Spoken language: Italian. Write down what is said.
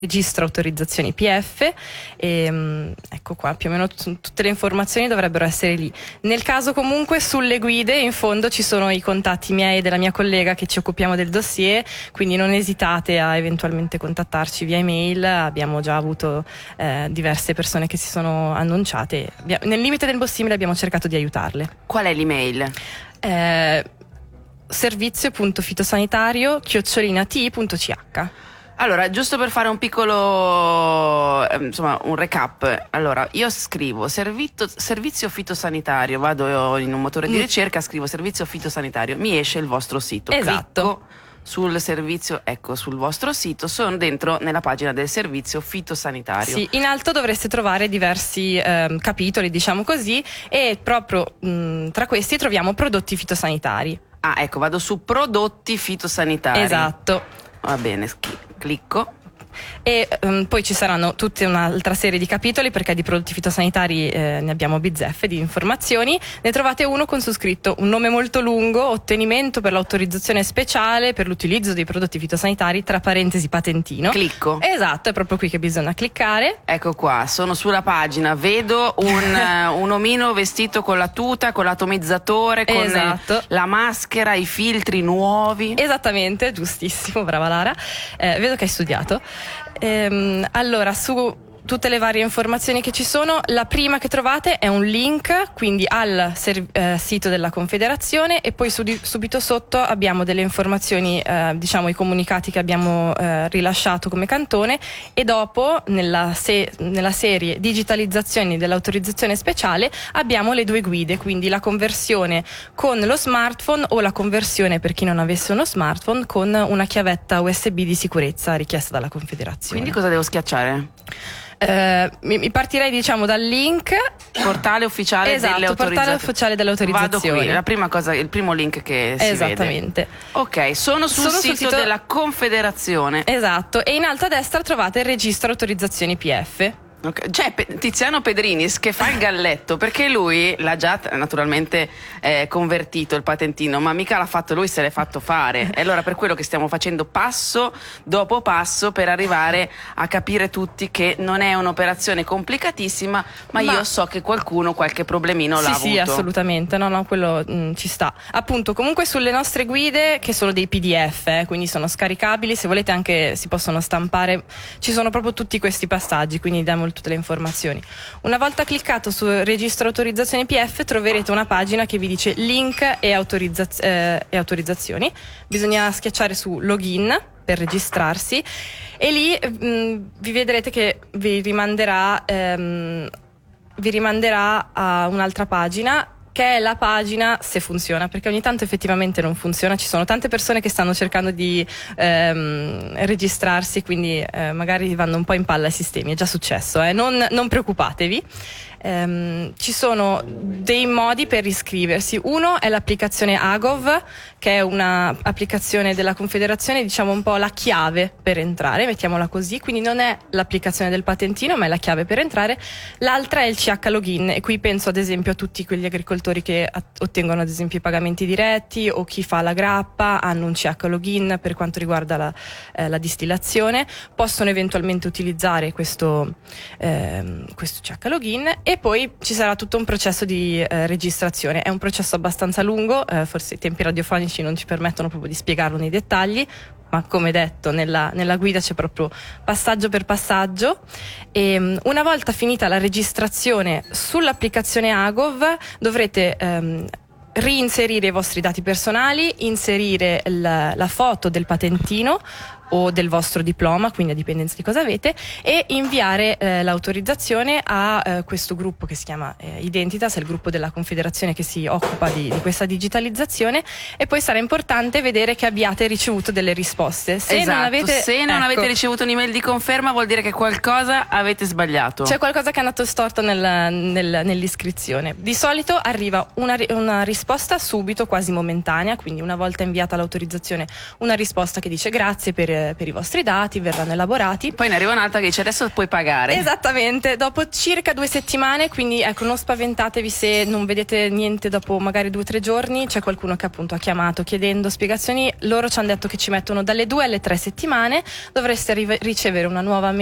registro autorizzazioni PF e ecco qua, più o meno tutte le informazioni dovrebbero essere lì. Nel caso comunque sulle guide in fondo ci sono i contatti miei e della mia collega che ci occupiamo del dossier, quindi non esitate a eventualmente contattarci via email. Abbiamo già avuto diverse persone che si sono annunciate, nel limite del possibile abbiamo cercato di aiutarle. Qual è l'email? Servizio.fitosanitario@t.ch. Allora, giusto per fare un piccolo, un recap. Allora, io scrivo servizio fitosanitario, vado in un motore di ricerca, scrivo servizio fitosanitario, mi esce il vostro sito. Esatto. Clicco sul servizio, ecco, sul vostro sito, sono dentro nella pagina del servizio fitosanitario. Sì, in alto dovreste trovare diversi capitoli, diciamo così, e proprio tra questi troviamo prodotti fitosanitari. Ah, ecco, vado su prodotti fitosanitari. Esatto. Va bene, clicco. E poi ci saranno tutta un'altra serie di capitoli, perché di prodotti fitosanitari ne abbiamo bizzeffe di informazioni. Ne trovate uno con su scritto un nome molto lungo: ottenimento per l'autorizzazione speciale per l'utilizzo dei prodotti fitosanitari, tra parentesi patentino. Clicco. Esatto, è proprio qui che bisogna cliccare. Ecco qua, sono sulla pagina, vedo un omino vestito con la tuta, con l'atomizzatore, con la maschera, i filtri nuovi. Esattamente, giustissimo, brava Lara. Vedo che hai studiato. Allora, su tutte le varie informazioni che ci sono, la prima che trovate è un link quindi al sito della Confederazione, e poi subito sotto abbiamo delle informazioni, diciamo i comunicati che abbiamo rilasciato come cantone, e dopo nella serie digitalizzazioni dell'autorizzazione speciale abbiamo le due guide, quindi la conversione con lo smartphone o la conversione per chi non avesse uno smartphone con una chiavetta USB di sicurezza richiesta dalla Confederazione. Quindi cosa devo schiacciare? Mi partirei, diciamo, dal link portale ufficiale delle autorizzazioni. Portale ufficiale delle autorizzazioni. Vado qui, la prima cosa, il primo link che si vede. Esattamente. Ok, sono sul sito della Confederazione. Esatto, e in alto a destra trovate il registro autorizzazioni PF. Okay. C'è Tiziano Pedrinis che fa il galletto, perché lui l'ha già naturalmente convertito il patentino, ma mica l'ha fatto lui, se l'è fatto fare. E allora per quello che stiamo facendo passo dopo passo per arrivare a capire tutti che non è un'operazione complicatissima, ma io so che qualcuno qualche problemino l'ha avuto. Sì, assolutamente, no, quello ci sta. Appunto, comunque sulle nostre guide, che sono dei PDF, quindi sono scaricabili, se volete anche si possono stampare, ci sono proprio tutti questi passaggi, quindi diamo tutte le informazioni. Una volta cliccato su registro autorizzazioni PF troverete una pagina che vi dice link e autorizzazioni. Bisogna schiacciare su login per registrarsi, e lì vi vedrete che vi rimanderà a un'altra pagina, che è la pagina se funziona, perché ogni tanto effettivamente non funziona. Ci sono tante persone che stanno cercando di registrarsi, quindi magari vanno un po' in palla ai sistemi. È già successo, non preoccupatevi. Ci sono dei modi per iscriversi. Uno è l'applicazione Agov, che è una applicazione della Confederazione, diciamo un po' la chiave per entrare, mettiamola così, quindi non è l'applicazione del patentino ma è la chiave per entrare. L'altra è il CH Login, e qui penso ad esempio a tutti quegli agricoltori che ottengono ad esempio i pagamenti diretti, o chi fa la grappa hanno un CH Login per quanto riguarda la distillazione, possono eventualmente utilizzare questo CH Login. E poi ci sarà tutto un processo di registrazione. È un processo abbastanza lungo, forse i tempi radiofonici non ci permettono proprio di spiegarlo nei dettagli, ma come detto nella guida c'è proprio passaggio per passaggio. E una volta finita la registrazione sull'applicazione Agov dovrete reinserire i vostri dati personali, inserire la foto del patentino o del vostro diploma, quindi a dipendenza di cosa avete, e inviare l'autorizzazione a questo gruppo che si chiama Identitas, è il gruppo della Confederazione che si occupa di questa digitalizzazione. E poi sarà importante vedere che abbiate ricevuto delle risposte. Se non avete ricevuto un'email di conferma, vuol dire che qualcosa avete sbagliato. C'è qualcosa che è andato storto nell'iscrizione. Di solito arriva una risposta subito, quasi momentanea, quindi una volta inviata l'autorizzazione una risposta che dice grazie per per i vostri dati, verranno elaborati. Poi ne arriva un'altra che dice adesso puoi pagare. Esattamente, dopo circa 2 settimane, quindi ecco, non spaventatevi se non vedete niente dopo magari 2 o 3 giorni. C'è qualcuno che appunto ha chiamato chiedendo spiegazioni, loro ci hanno detto che ci mettono dalle 2 alle 3 settimane, dovreste ricevere una nuova mail